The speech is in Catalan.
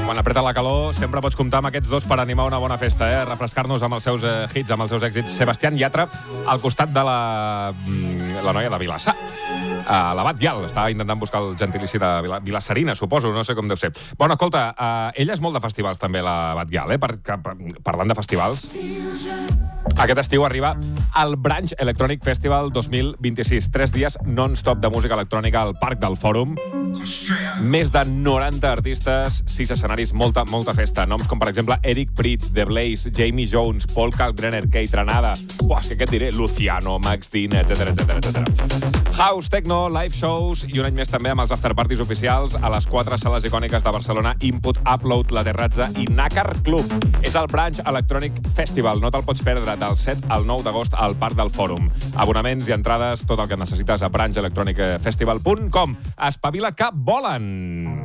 Quan apreta la calor, sempre pots comptar amb aquests dos per animar una bona festa, refrescar-nos amb els seus hits, amb els seus èxits. Sebastián Yatra, al costat de la noia de Vilassar. La Batllal, estava intentant buscar el gentilici de Vilassarina, suposo, no sé com deu ser. Bueno, escolta, ella és molt de festivals també, la Batllal, parlant de festivals. Aquest estiu arriba el Branch Electronic Festival 2026. 3 dies non-stop de música electrònica al Parc del Fòrum. Més de 90 artistes, 6 escenaris, molta festa. Noms com, per exemple, Eric Prydz, The Blaze, Jamie Jones, Paul Kalkbrenner, Kate Ranada, és que què et diré? Luciano, Max Dean, etc. House, techno, live shows i un any més també amb els afterparties oficials a les 4 sales icòniques de Barcelona, Input, Upload, La Terratza i Nácar Club. És el Branch Electronic Festival. No te'l pots perdre del 7 al 9 d'agost al Parc del Fòrum. Abonaments i entrades, tot el que necessites a branchelectronicfestival.com. Espavila que volen!